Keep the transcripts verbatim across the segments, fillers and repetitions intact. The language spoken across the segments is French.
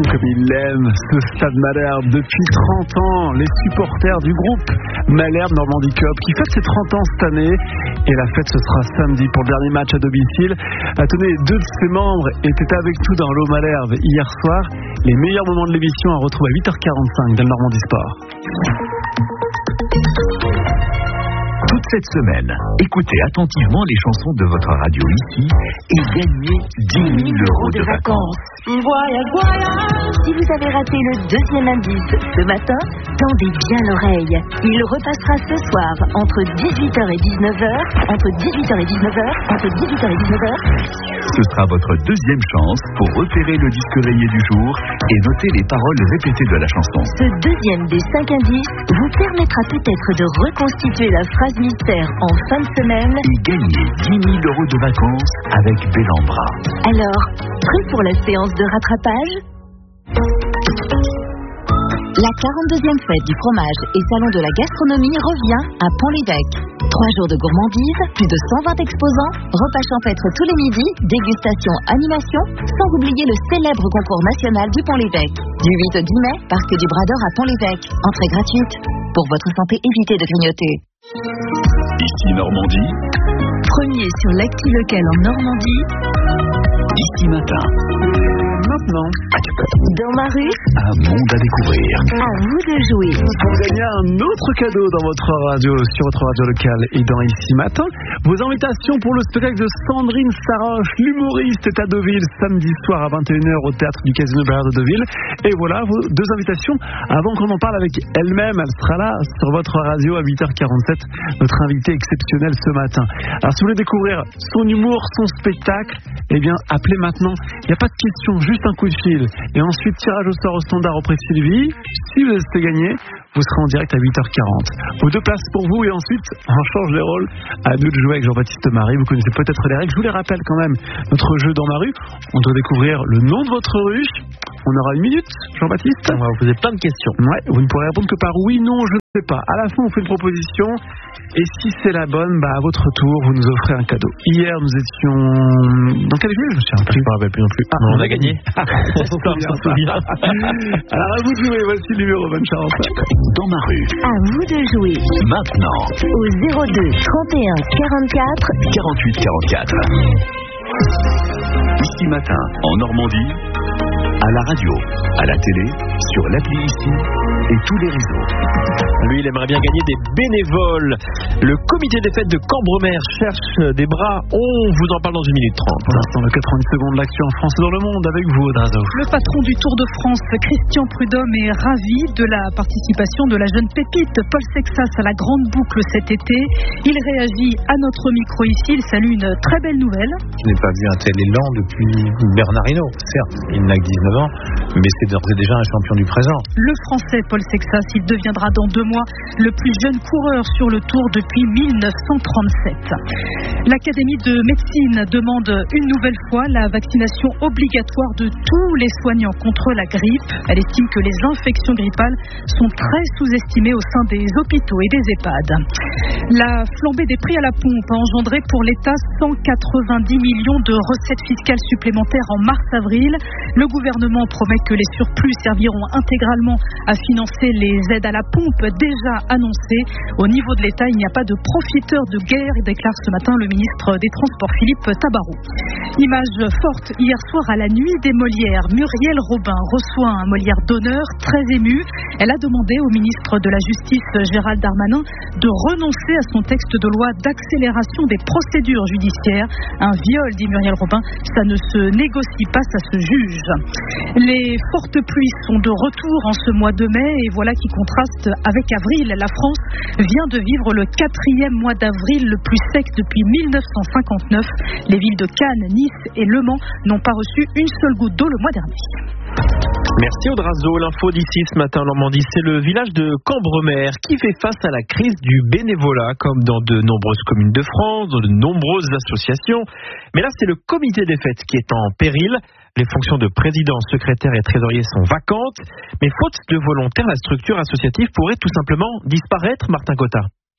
comme il l'aime, ce stade Malherbe. Depuis trente ans, les supporters du groupe Malherbe Normandie Cup qui fête ses trente ans cette année. Et la fête, ce sera samedi pour le dernier match à domicile. Tenez, deux de ses membres étaient avec nous dans l'eau Malherbe hier soir. Les meilleurs moments de l'émission à retrouver à huit heures quarante-cinq dans le Normandie Sport. Toute cette semaine, écoutez attentivement les chansons de votre radio ici et gagnez dix mille euros de vacances. Voyage, voyage. Si vous avez raté le deuxième indice ce matin, tendez bien l'oreille. Il repassera ce soir entre dix-huit heures et dix-neuf heures, entre dix-huit heures et dix-neuf heures, entre dix-huit heures et dix-neuf heures. Ce sera votre deuxième chance pour repérer le disque rayé du jour et noter les paroles répétées de la chanson. Ce deuxième des cinq indices vous permettra peut-être de reconstituer la phrase mystère en fin de semaine et gagner dix mille euros de vacances avec Bellambra. Alors, prêt pour la séance de rattrapage? La quarante-deuxième fête du fromage et salon de la gastronomie revient à Pont-l'Évêque. Trois jours de gourmandise, plus de cent vingt exposants, repas champêtres tous les midis, dégustation, animation, sans oublier le célèbre concours national du Pont-l'Évêque. Du huit au dix mai, Parc du Bras d'Or à Pont-l'Évêque. Entrée gratuite. Pour votre santé, évitez de grignoter. Ici Normandie. Premier sur l'actu local en Normandie. Ici Matin. Maintenant, Dans ma rue, un monde à découvrir. à vous de jouer. pour gagner un autre cadeau dans votre radio, sur votre radio locale et dans Ici Matin, vos invitations pour le spectacle de Sandrine Saroche, l'humoriste, est à Deauville, samedi soir à vingt et une heures au théâtre du Casino Bayard de Deauville. Et voilà vos deux invitations. Avant qu'on en parle avec elle-même, elle sera là sur votre radio à huit heures quarante-sept, notre invitée exceptionnelle ce matin. Alors si vous voulez découvrir son humour, son spectacle, eh bien appelez maintenant. Il n'y a pas de question, juste un coup de fil. Et ensuite, tirage au sort au standard auprès de Sylvie. Si vous avez gagné, vous serez en direct à huit heures quarante. Vos deux places pour vous et ensuite, on change les rôles. À nous de jouer avec Jean-Baptiste Marie. Vous connaissez peut-être les règles. Je vous les rappelle quand même. Notre jeu dans ma rue. On doit découvrir le nom de votre rue. On aura une minute, Jean-Baptiste. On va vous poser plein de questions. Ouais, vous ne pourrez répondre que par oui, non, je ne sais pas. À la fin, on fait une proposition. Et si c'est la bonne, bah à votre tour, vous nous offrez un cadeau. Hier, nous étions dans quelle ville? Je me souviens plus. Je me rappelle plus non plus. Ah, on a gagné. On s'en souvient. Alors à vous de jouer. Voici le numéro. Bonne chance. Dans ma rue. À vous de jouer. Maintenant. Au zéro deux trente et un quarante-quatre quarante-huit quarante-quatre. Ici Matin, en Normandie, à la radio, à la télé, sur l'appli Ici et tous les réseaux. Lui, il aimerait bien gagner des bénévoles. Le comité des fêtes de Cambremer cherche des bras. On vous en parle dans une minute trente. Pour l'instant, le quatre-vingt-dix secondes, l'actu en France et dans le monde avec vous, Drazo. Le patron du Tour de France, Christian Prudhomme, est ravi de la participation de la jeune pépite Paul Sexas à la grande boucle cet été. Il réagit à notre micro ici. Il salue une très belle nouvelle. Je n'ai pas vu un tel élan depuis Bernard Hinault. Certes, il n'a que dix-neuf ans, mais c'est d'ores et déjà un champion du présent. Le Français Paul Sexas, il deviendra dans deux mois le plus jeune coureur sur le Tour depuis mille neuf cent trente-sept. L'Académie de médecine demande une nouvelle fois la vaccination obligatoire de tous les soignants contre la grippe. Elle estime que les infections grippales sont très sous-estimées au sein des hôpitaux et des EHPAD. La flambée des prix à la pompe a engendré pour l'État cent quatre-vingt-dix millions de recettes fiscales supplémentaires en mars-avril. Le gouvernement promet que les surplus serviront intégralement à financer les aides à la pompe déjà annoncées. Au niveau de l'État, il n'y a pas de profiteur de guerre, déclare ce matin le ministre des Transports Philippe Tabarot. Image forte hier soir à la nuit des Molières. Muriel Robin reçoit un Molière d'honneur très ému. Elle a demandé au ministre de la Justice Gérald Darmanin de renoncer à son texte de loi d'accélération des procédures judiciaires. Un viol, dit Muriel Robin, ça ne se négocie pas, ça se juge. Les fortes pluies sont de retour en ce mois de mai et voilà qui contraste avec avril. La France vient de vivre le quatrième mois d'avril le plus sec depuis mille neuf cent cinquante-neuf. Les villes de Cannes, Nice et Le Mans n'ont pas reçu une seule goutte d'eau le mois dernier. Merci Audrazo. L'info d'ici ce matin en Normandie, c'est le village de Cambremer qui fait face à la crise du bénévolat, comme dans de nombreuses communes de France, dans de nombreuses associations. Mais là, c'est le comité des fêtes qui est en péril. Les fonctions de président, secrétaire et trésorier sont vacantes. Mais faute de volontaires, la structure associative pourrait tout simplement disparaître, Martin Cotta.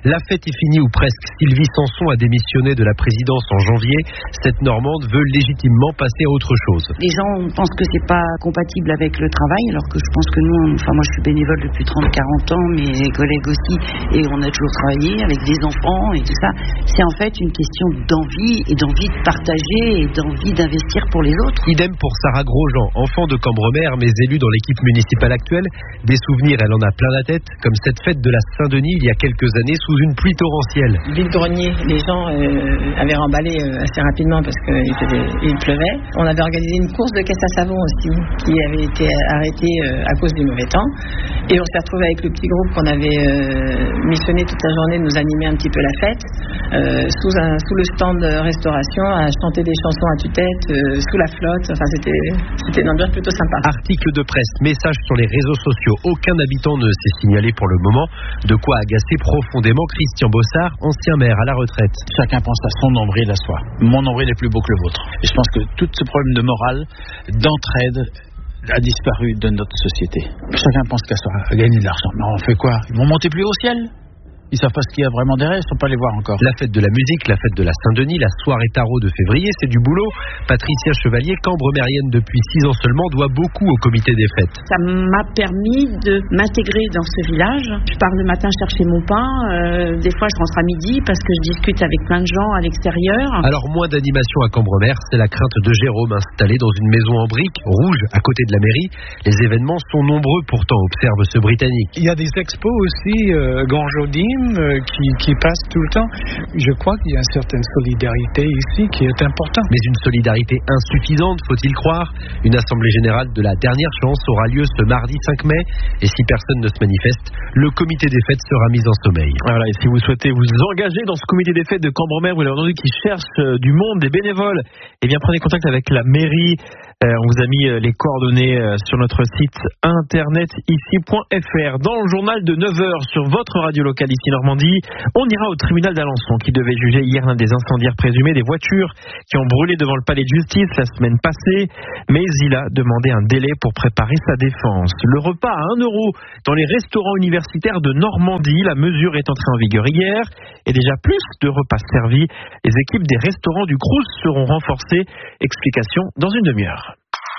La fête est finie ou presque. Sylvie Sanson a démissionné de la présidence en janvier. Cette Normande veut légitimement passer à autre chose. Les gens pensent que c'est pas compatible avec le travail, alors que je pense que nous, enfin moi je suis bénévole depuis trente à quarante ans, mes collègues aussi, et on a toujours travaillé avec des enfants et tout ça. C'est en fait une question d'envie et d'envie de partager et d'envie d'investir pour les autres. Idem pour Sarah Grosjean, enfant de Cambremer mais élue dans l'équipe municipale actuelle. Des souvenirs, elle en a plein la tête, comme cette fête de la Saint-Denis il y a quelques années sous une pluie torrentielle. Vide-grenier, les gens euh, avaient remballé euh, assez rapidement parce qu'il il pleuvait. On avait organisé une course de caisse à savon aussi qui avait été arrêtée euh, à cause du mauvais temps. Et on s'est retrouvé avec le petit groupe qu'on avait euh, missionné toute la journée de nous animer un petit peu la fête euh, sous, un, sous le stand de restauration à chanter des chansons à tue-tête euh, sous la flotte. Enfin c'était, c'était une ambiance plutôt sympa. Article de presse, message sur les réseaux sociaux. Aucun habitant ne s'est signalé pour le moment. De quoi agacer profondément Christian Bossard, ancien maire à la retraite. Chacun pense à son nombril à soi. Mon nombril est plus beau que le vôtre. Et je pense que tout ce problème de morale, d'entraide, a disparu de notre société. Chacun pense qu'à soi, à gagner de l'argent. Mais on fait quoi? Ils vont monter plus haut au ciel? Ils savent pas ce qu'il y a vraiment derrière, ils ne sont pas allés voir encore. La fête de la musique, la fête de la Saint-Denis, la soirée tarot de février, c'est du boulot. Patricia Chevalier, cambremérienne depuis six ans seulement, doit beaucoup au comité des fêtes. Ça m'a permis de m'intégrer dans ce village. Je pars le matin chercher mon pain, euh, des fois je rentre à midi parce que je discute avec plein de gens à l'extérieur. Alors moins d'animation à Cambremer, c'est la crainte de Jérôme, installé dans une maison en briques, rouge, à côté de la mairie. Les événements sont nombreux pourtant, observe ce Britannique. Il y a des expos aussi, euh, Ganjodim, euh, qui qui passe tout le temps. Je crois qu'il y a une certaine solidarité ici qui est importante. Mais une solidarité insuffisante, faut-il croire. Une assemblée générale de la dernière chance aura lieu ce mardi cinq mai. Et si personne ne se manifeste, le comité des fêtes sera mis en sommeil. Voilà, et si vous souhaitez vous engager dans ce comité des fêtes de Cambremer, vous l'avez entendu, qui cherche euh, du monde, des bénévoles, eh bien prenez contact avec la mairie. Euh, on vous a mis euh, les coordonnées euh, sur notre site internet ici point f r. Dans le journal de neuf heures sur votre radio locale ici Normandie, on ira au tribunal d'Alençon qui devait juger hier l'un des incendiaires présumés des voitures qui ont brûlé devant le palais de justice la semaine passée, mais il a demandé un délai pour préparer sa défense. Le repas à un euro dans les restaurants universitaires de Normandie, la mesure est entrée en vigueur hier et déjà plus de repas servis. Les équipes des restaurants du Crous seront renforcées. Explication dans une demi-heure.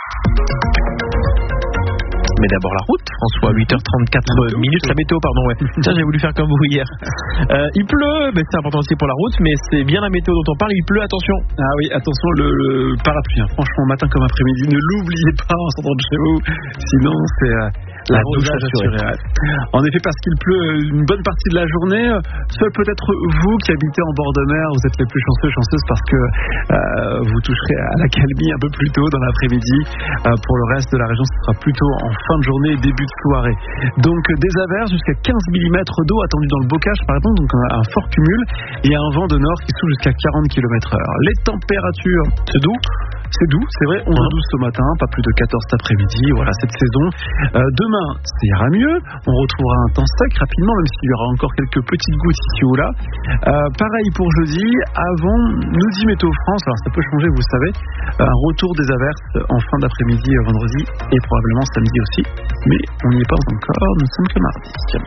Mais d'abord la route, François, huit heures trente-quatre minutes, la météo, pardon, ouais. Tiens, j'ai voulu faire comme vous hier. Euh, il pleut, mais c'est important aussi pour la route, mais c'est bien la météo dont on parle, il pleut, attention. Ah oui, attention, le, le parapluie, hein. Franchement, matin comme après-midi, ne l'oubliez pas en sortant de chez vous, sinon c'est... Euh... La douche assurée. En effet, parce qu'il pleut une bonne partie de la journée, seul peut-être vous qui habitez en bord de mer, vous êtes les plus chanceux, chanceuses parce que euh, vous toucherez à l'accalmie un peu plus tôt dans l'après-midi. Euh, pour le reste de la région, ce sera plutôt en fin de journée et début de soirée. Donc des averses jusqu'à quinze millimètres d'eau attendus dans le Bocage, par exemple, donc un, un fort cumul et un vent de nord qui souffle jusqu'à quarante kilomètres heure. Les températures, c'est doux. C'est doux, c'est vrai, onze douze ce matin, pas plus de quatorze cet après-midi, voilà cette saison. Euh, demain, ça ira mieux, on retrouvera un temps sec rapidement, même s'il y aura encore quelques petites gouttes ici ou là. Euh, pareil pour jeudi, avant, nous dit Météo France, alors ça peut changer, vous savez, un retour des averses en fin d'après-midi vendredi et probablement samedi aussi, mais on n'y est pas encore, nous sommes que mardi.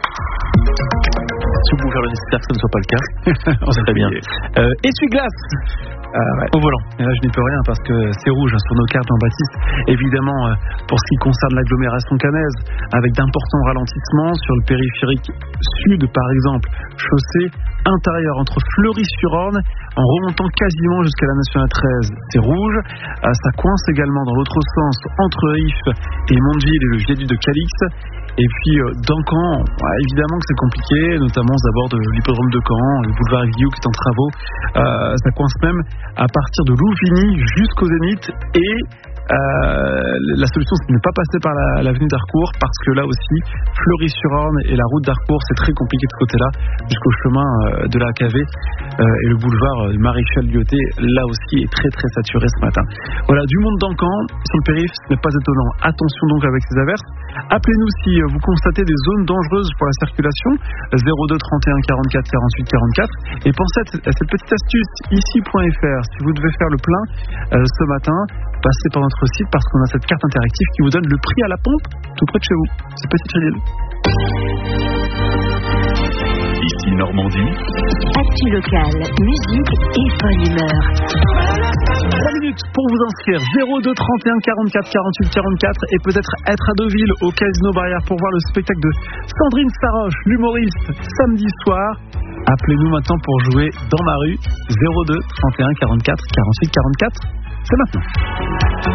Si vous pouvez faire le nécessaire que ce ne soit pas le cas, on sait très bien. Euh, essuie-glace euh, ouais. au volant. Et là, je n'y peux rien parce que c'est rouge hein, sur nos cartes, Jean-Baptiste. Évidemment, euh, pour ce qui concerne l'agglomération caennaise, avec d'importants ralentissements sur le périphérique sud, par exemple, chaussée intérieure entre Fleury-sur-Orne, en remontant quasiment jusqu'à la nationale treize, c'est rouge. Euh, ça coince également dans l'autre sens entre If et Mondeville et le viaduc de Calix. Et puis euh, dans Caen, ouais, évidemment que c'est compliqué, notamment aux abords de l'hippodrome de Caen, le boulevard Guillou qui est en travaux. Euh, ça coince même à partir de Louvigny jusqu'au Zénith. Et euh, la solution, c'est de ne pas passer par la, l'avenue d'Harcourt, parce que là aussi, Fleury-sur-Orne et la route d'Harcourt, c'est très compliqué de ce côté-là, jusqu'au chemin euh, de la A K V. Euh, et le boulevard du Maréchal Lyoté, là aussi, est très très saturé ce matin. Voilà, du monde dans Caen, sur le périph', ce n'est pas étonnant. Attention donc avec ces averses. Appelez-nous si vous constatez des zones dangereuses pour la circulation, zéro deux trente et un quarante-quatre quarante-huit quarante-quatre. Et pensez à cette, à cette petite astuce, ici point f r. Si vous devez faire le plein euh, ce matin, passez par notre site parce qu'on a cette carte interactive qui vous donne le prix à la pompe tout près de chez vous. C'est petit Cyril. Ici Normandie. Actu locale, musique et bonne humeur. trois minutes pour vous inscrire. zéro deux trente et un quarante-quatre quarante-huit quarante-quatre et peut-être être à Deauville au Casino Barrière pour voir le spectacle de Sandrine Saroche, l'humoriste, samedi soir. Appelez-nous maintenant pour jouer dans ma rue. Zéro deux trente et un quarante-quatre quarante-huit quarante-quatre. C'est maintenant.